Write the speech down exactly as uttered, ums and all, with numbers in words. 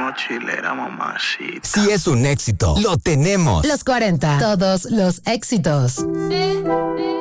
mochilera, mamacita. Si es un éxito, lo tenemos. Los cuarenta, todos los éxitos. Eh, eh.